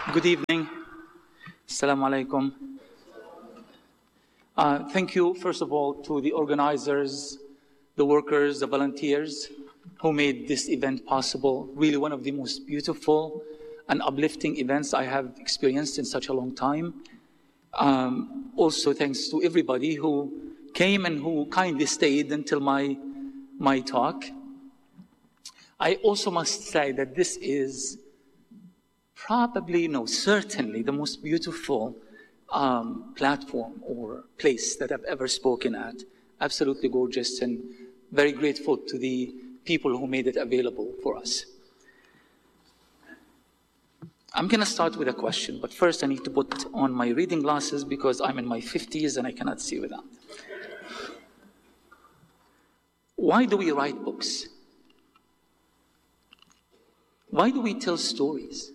Good evening. Assalamu alaikum. Thank you, first of all, to the organizers, the workers, the volunteers who made this event possible. Really one of the most beautiful and uplifting events I have experienced in such a long time. Also, thanks to everybody who came and who kindly stayed until my talk. I also must say that this is certainly the most beautiful platform or place that I've ever spoken at. Absolutely gorgeous, and very grateful to the people who made it available for us. I'm going to start with a question, but first I need to put on my reading glasses because I'm in my 50s and I cannot see without. Why do we write books? Why do we tell stories?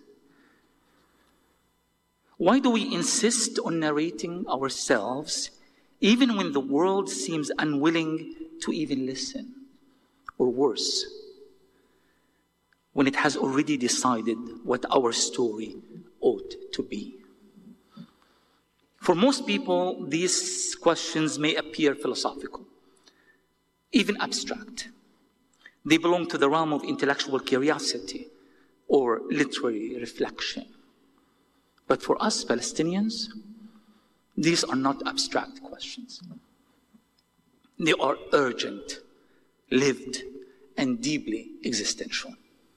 Why do we insist on narrating ourselves even when the world seems unwilling to even listen? Or worse, when it has already decided what our story ought to be? For most people, these questions may appear philosophical, even abstract. They belong to the realm of intellectual curiosity or literary reflection. But for us Palestinians, these are not abstract questions. They are urgent, lived, and deeply existential.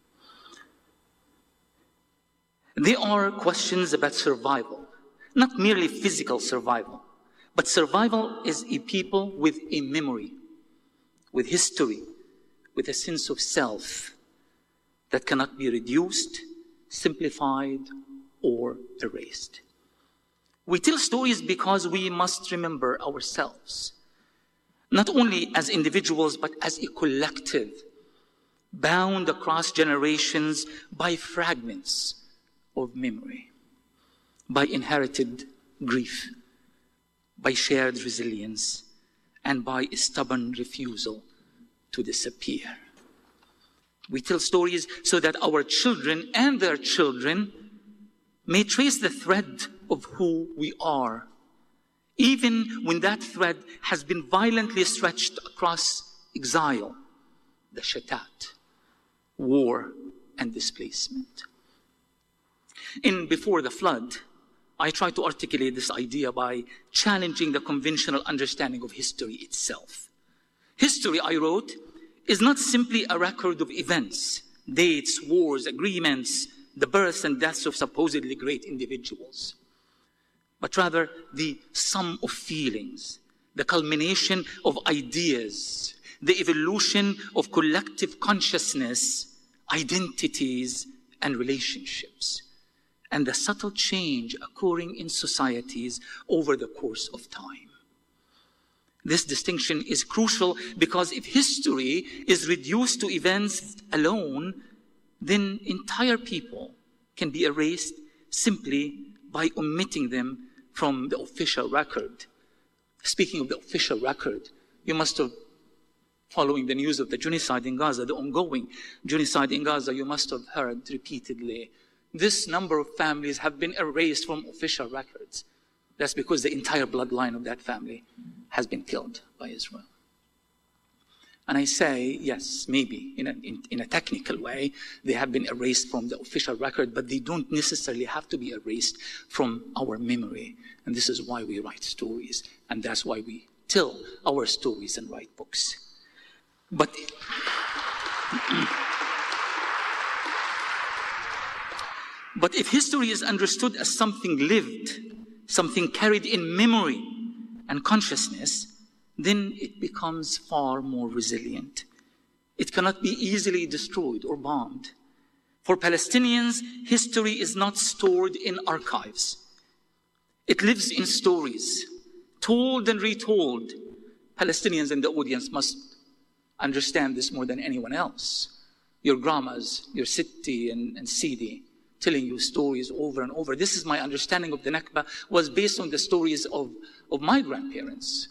They are questions about survival, not merely physical survival, but survival as a people with a memory, with history, with a sense of self that cannot be reduced, simplified, or erased. We tell stories because we must remember ourselves, not only as individuals, but as a collective, bound across generations by fragments of memory, by inherited grief, by shared resilience, and by a stubborn refusal to disappear. We tell stories so that our children and their children may trace the thread of who we are, even when that thread has been violently stretched across exile, the shatat, war, and displacement. In Before the Flood, I try to articulate this idea by challenging the conventional understanding of history itself. History, I wrote, is not simply a record of events, dates, wars, agreements, the births and deaths of supposedly great individuals, but rather the sum of feelings, the culmination of ideas, the evolution of collective consciousness, identities, and relationships, and the subtle change occurring in societies over the course of time. This distinction is crucial because if history is reduced to events alone, then entire people can be erased simply by omitting them from the official record. Speaking of the official record, you must have, following the news of the genocide in Gaza, the ongoing genocide in Gaza, you must have heard repeatedly, this number of families have been erased from official records. That's because the entire bloodline of that family has been killed by Israel. And I say, yes, maybe in a technical way, they have been erased from the official record, but they don't necessarily have to be erased from our memory. And this is why we write stories, and that's why we tell our stories and write books. But if history is understood as something lived, something carried in memory and consciousness, then it becomes far more resilient. It cannot be easily destroyed or bombed. For Palestinians, history is not stored in archives. It lives in stories, told and retold. Palestinians in the audience must understand this more than anyone else. Your grandmas, your Sitti and Sidi, telling you stories over and over. This is my understanding of the Nakba, was based on the stories of my grandparents.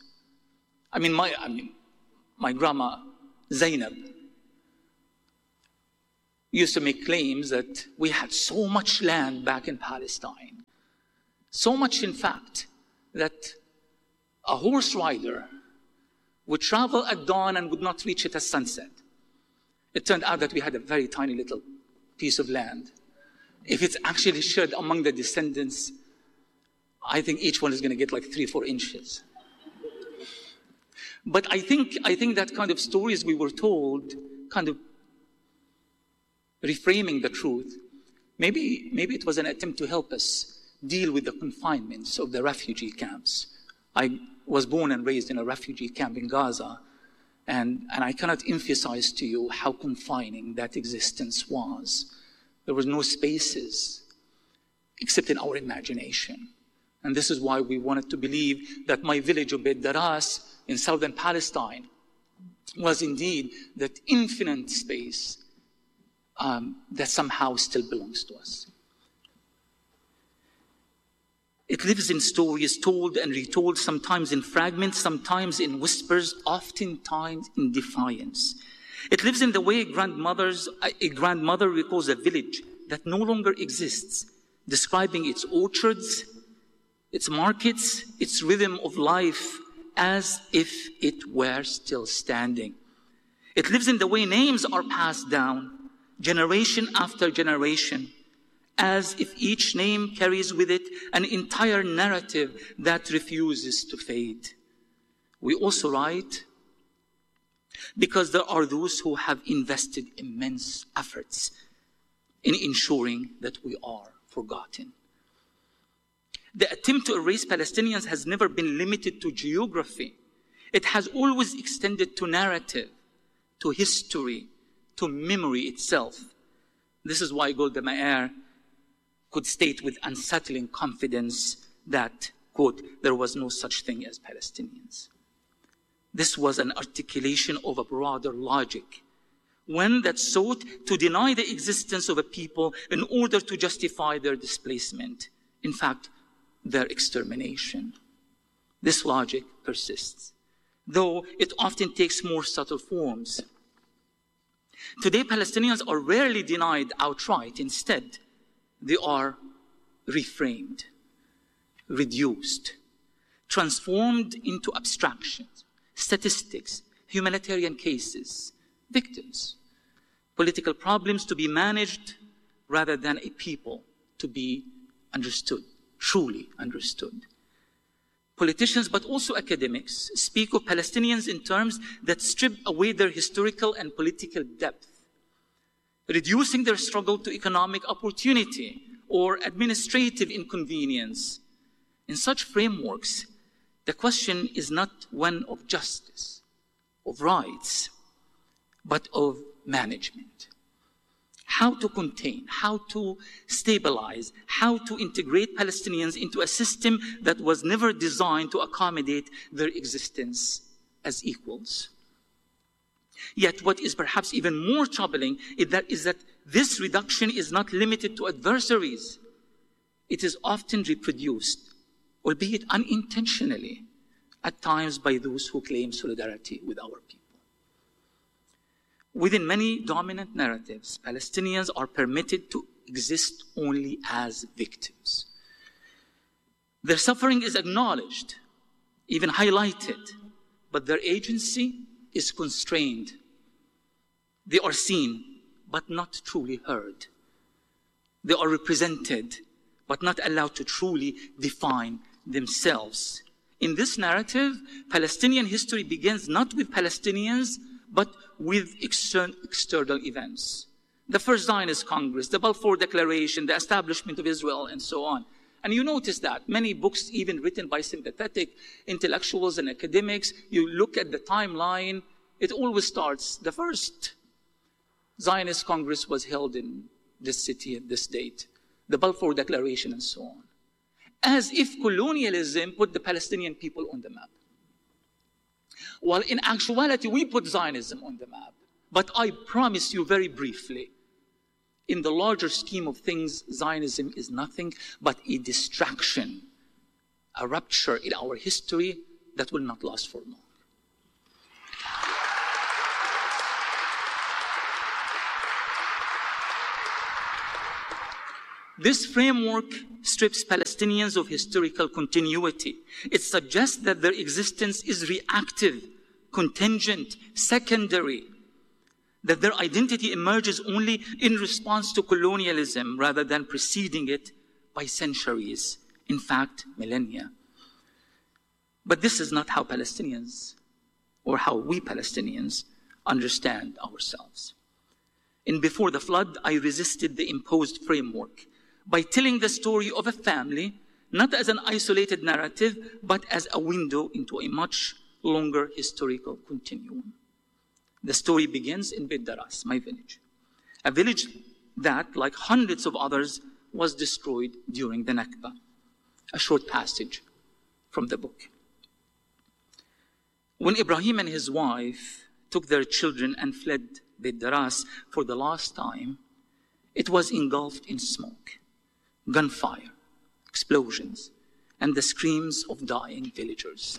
My grandma Zainab used to make claims that we had so much land back in Palestine. So much, in fact, that a horse rider would travel at dawn and would not reach it at sunset. It turned out that we had a very tiny little piece of land. If it's actually shared among the descendants, I think each one is going to get like 3-4 inches. But I think that kind of stories we were told, kind of reframing the truth, maybe it was an attempt to help us deal with the confinements of the refugee camps. I was born and raised in a refugee camp in Gaza, and I cannot emphasize to you how confining that existence was. There was no spaces except in our imagination. And this is why we wanted to believe that my village of Beit Daras in southern Palestine was indeed that infinite space that somehow still belongs to us. It lives in stories told and retold, sometimes in fragments, sometimes in whispers, oftentimes in defiance. It lives in the way a grandmother recalls a village that no longer exists, describing its orchards, its markets, its rhythm of life, as if it were still standing. It lives in the way names are passed down, generation after generation, as if each name carries with it an entire narrative that refuses to fade. We also write because there are those who have invested immense efforts in ensuring that we are forgotten. The attempt to erase Palestinians has never been limited to geography. It has always extended to narrative, to history, to memory itself. This is why Golda Meir could state with unsettling confidence that, quote, there was no such thing as Palestinians. This was an articulation of a broader logic, one that sought to deny the existence of a people in order to justify their displacement. In fact, their extermination. This logic persists, though it often takes more subtle forms. Today, Palestinians are rarely denied outright. Instead, they are reframed, reduced, transformed into abstractions, statistics, humanitarian cases, victims, political problems to be managed rather than a people to be understood. Truly understood. Politicians, but also academics, speak of Palestinians in terms that strip away their historical and political depth, reducing their struggle to economic opportunity or administrative inconvenience. In such frameworks, the question is not one of justice, of rights, but of management. How to contain, how to stabilize, how to integrate Palestinians into a system that was never designed to accommodate their existence as equals. Yet what is perhaps even more troubling is that this reduction is not limited to adversaries. It is often reproduced, albeit unintentionally, at times by those who claim solidarity with our people. Within many dominant narratives, Palestinians are permitted to exist only as victims. Their suffering is acknowledged, even highlighted, but their agency is constrained. They are seen, but not truly heard. They are represented, but not allowed to truly define themselves. In this narrative, Palestinian history begins not with Palestinians, but with external events. The first Zionist Congress, the Balfour Declaration, the establishment of Israel, and so on. And you notice that many books, even written by sympathetic intellectuals and academics, you look at the timeline, it always starts, the first Zionist Congress was held in this city at this date, the Balfour Declaration, and so on. As if colonialism put the Palestinian people on the map. While in actuality, we put Zionism on the map. But I promise you very briefly, in the larger scheme of things, Zionism is nothing but a distraction, a rupture in our history that will not last for long. This framework strips Palestinians of historical continuity. It suggests that their existence is reactive, contingent, secondary, that their identity emerges only in response to colonialism rather than preceding it by centuries, in fact, millennia. But this is not how Palestinians, or how we Palestinians, understand ourselves. In Before the Flood, I resisted the imposed framework by telling the story of a family, not as an isolated narrative, but as a window into a much longer historical continuum. The story begins in Beit Daras, my village. A village that, like hundreds of others, was destroyed during the Nakba. A short passage from the book. When Ibrahim and his wife took their children and fled Beit Daras for the last time, it was engulfed in smoke, gunfire, explosions, and the screams of dying villagers.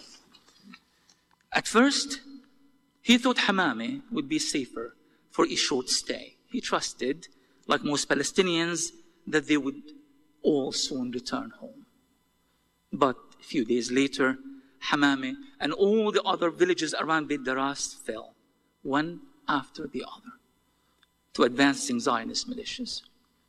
At first, he thought Hamame would be safer for a short stay. He trusted, like most Palestinians, that they would all soon return home. But a few days later, Hamame and all the other villages around Beit Daras fell, one after the other, to advancing Zionist militias.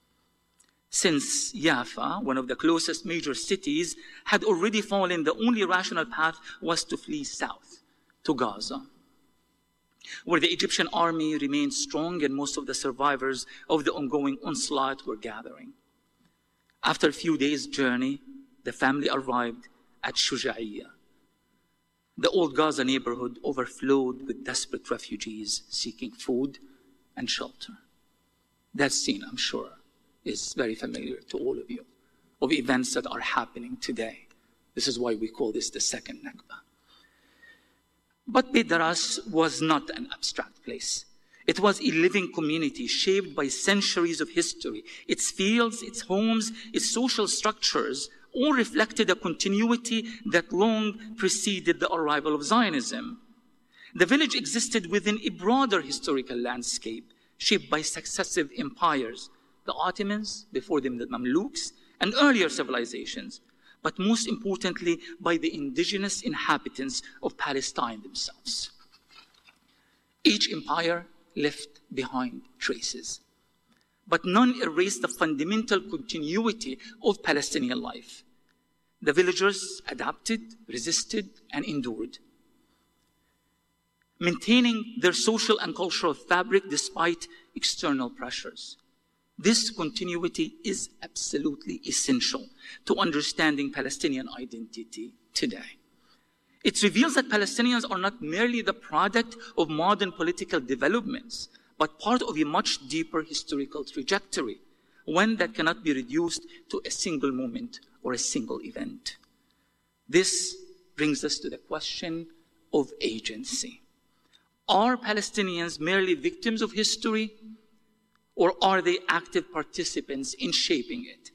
Since Jaffa, one of the closest major cities, had already fallen, the only rational path was to flee south, to Gaza, where the Egyptian army remained strong and most of the survivors of the ongoing onslaught were gathering. After a few days' journey, the family arrived at Shuja'iyya. The old Gaza neighborhood overflowed with desperate refugees seeking food and shelter. That scene, I'm sure, is very familiar to all of you, of events that are happening today. This is why we call this the second Nakba. But Beit Daras was not an abstract place. It was a living community shaped by centuries of history. Its fields, its homes, its social structures all reflected a continuity that long preceded the arrival of Zionism. The village existed within a broader historical landscape shaped by successive empires, the Ottomans, before them the Mamluks, and earlier civilizations, but most importantly by the indigenous inhabitants of Palestine themselves. Each empire left behind traces, but none erased the fundamental continuity of Palestinian life. The villagers adapted, resisted, and endured, maintaining their social and cultural fabric despite external pressures. This continuity is absolutely essential to understanding Palestinian identity today. It reveals that Palestinians are not merely the product of modern political developments, but part of a much deeper historical trajectory, one that cannot be reduced to a single moment or a single event. This brings us to the question of agency. Are Palestinians merely victims of history, or are they active participants in shaping it?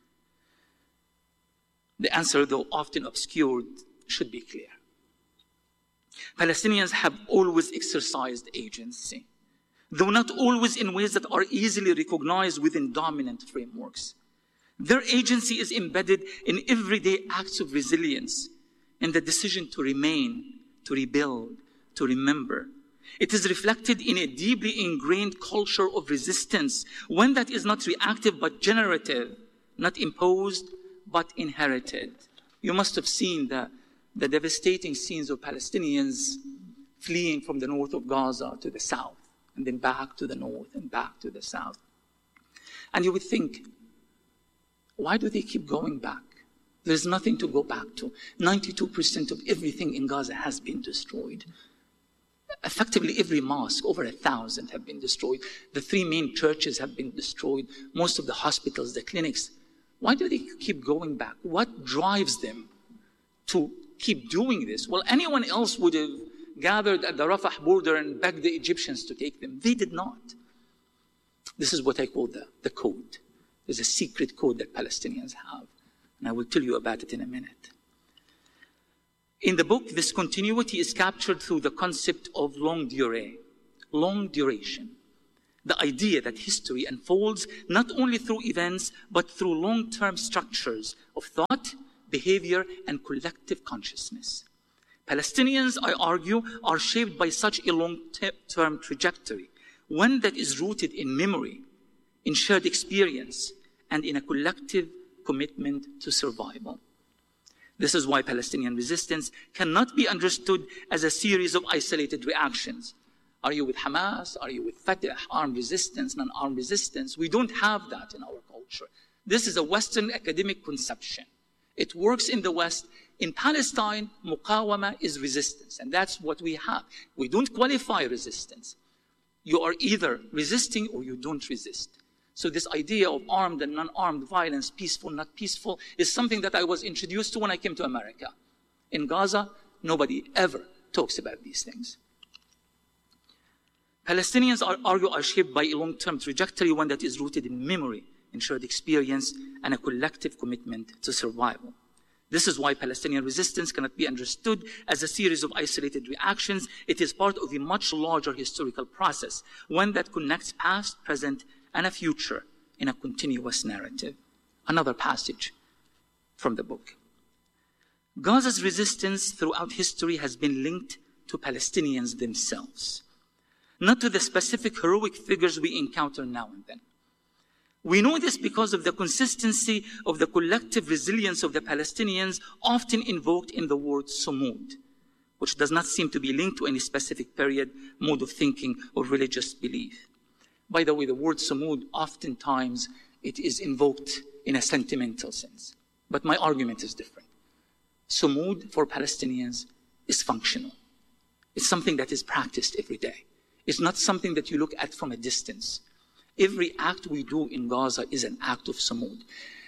The answer, though often obscured, should be clear. Palestinians have always exercised agency, though not always in ways that are easily recognized within dominant frameworks. Their agency is embedded in everyday acts of resilience, in the decision to remain, to rebuild, to remember. It is reflected in a deeply ingrained culture of resistance, one that is not reactive but generative, not imposed but inherited. You must have seen the devastating scenes of Palestinians fleeing from the north of Gaza to the south, and then back to the north and back to the south. And you would think, why do they keep going back? There's nothing to go back to. 92% of everything in Gaza has been destroyed. Effectively, every mosque, over 1,000 have been destroyed. The 3 main churches have been destroyed. Most of the hospitals, the clinics. Why do they keep going back? What drives them to keep doing this? Well, anyone else would have gathered at the Rafah border and begged the Egyptians to take them. They did not. This is what I call the code. There's a secret code that Palestinians have, and I will tell you about it in a minute. In the book, this continuity is captured through the concept of longue durée, long duration. The idea that history unfolds not only through events, but through long-term structures of thought, behavior, and collective consciousness. Palestinians, I argue, are shaped by such a long-term trajectory, one that is rooted in memory, in shared experience, and in a collective commitment to survival. This is why Palestinian resistance cannot be understood as a series of isolated reactions. Are you with Hamas? Are you with Fatah? Armed resistance, non-armed resistance? We don't have that in our culture. This is a Western academic conception. It works in the West. In Palestine, muqawama is resistance, and that's what we have. We don't qualify resistance. You are either resisting or you don't resist. So this idea of armed and non-armed violence, peaceful, not peaceful, is something that I was introduced to when I came to America. In Gaza, nobody ever talks about these things. Palestinians, are shaped by a long-term trajectory, one that is rooted in memory, in shared experience, and a collective commitment to survival. This is why Palestinian resistance cannot be understood as a series of isolated reactions. It is part of a much larger historical process, one that connects past, present, and a future in a continuous narrative. Another passage from the book. Gaza's resistance throughout history has been linked to Palestinians themselves, not to the specific heroic figures we encounter now and then. We know this because of the consistency of the collective resilience of the Palestinians, often invoked in the word Sumud, which does not seem to be linked to any specific period, mode of thinking, or religious belief. By the way, the word Sumud, oftentimes, it is invoked in a sentimental sense. But my argument is different. Sumud for Palestinians is functional. It's something that is practiced every day. It's not something that you look at from a distance. Every act we do in Gaza is an act of Sumud.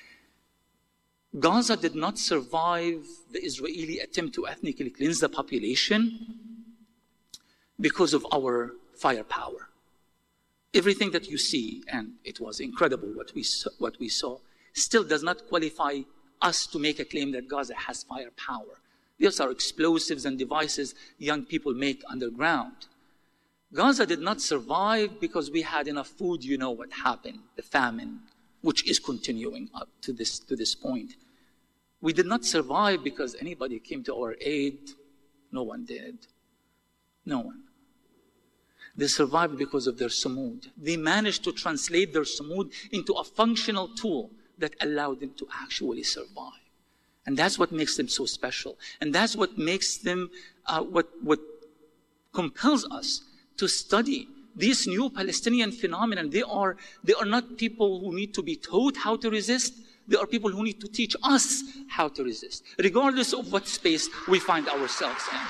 Gaza did not survive the Israeli attempt to ethnically cleanse the population because of our firepower. Everything that you see, and it was incredible what we saw, still does not qualify us to make a claim that Gaza has firepower. These are explosives and devices young people make underground. Gaza did not survive because we had enough food. You know what happened, the famine, which is continuing up to this point. We did not survive because anybody came to our aid. No one did. No one. They survived because of their Sumud. They managed to translate their Sumud into a functional tool that allowed them to actually survive. And that's what makes them so special. And that's what makes them, what compels us to study these new Palestinian phenomena. They are not people who need to be taught how to resist. They are people who need to teach us how to resist, regardless of what space we find ourselves in.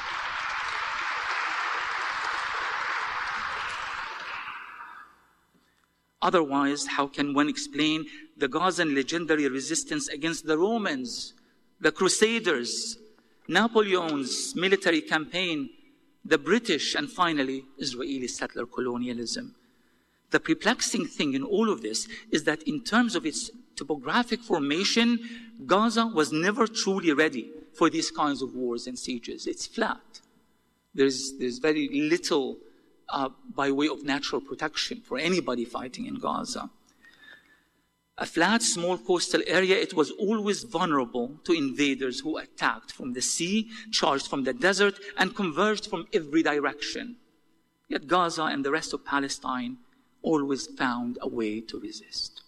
Otherwise, how can one explain the Gazan legendary resistance against the Romans, the Crusaders, Napoleon's military campaign, the British, and finally, Israeli settler colonialism? The perplexing thing in all of this is that in terms of its topographic formation, Gaza was never truly ready for these kinds of wars and sieges. It's flat. There's very little by way of natural protection for anybody fighting in Gaza. A flat, small coastal area, it was always vulnerable to invaders who attacked from the sea, charged from the desert, and converged from every direction. Yet Gaza and the rest of Palestine always found a way to resist.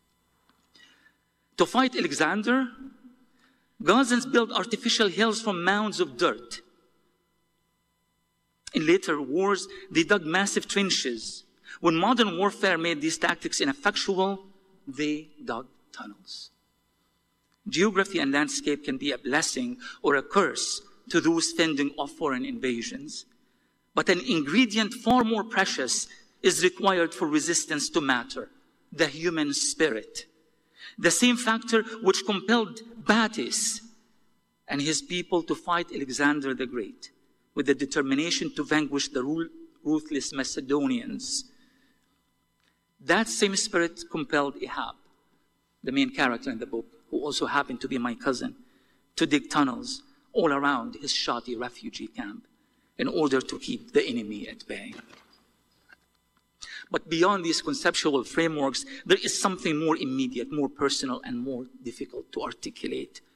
To fight Alexander, Gazans built artificial hills from mounds of dirt. In later wars, they dug massive trenches. When modern warfare made these tactics ineffectual, they dug tunnels. Geography and landscape can be a blessing or a curse to those fending off foreign invasions. But an ingredient far more precious is required for resistance to matter: the human spirit. The same factor which compelled Batius and his people to fight Alexander the Great, with the determination to vanquish the ruthless Macedonians. That same spirit compelled Ahab, the main character in the book, who also happened to be my cousin, to dig tunnels all around his shoddy refugee camp in order to keep the enemy at bay. But beyond these conceptual frameworks, there is something more immediate, more personal, and more difficult to articulate.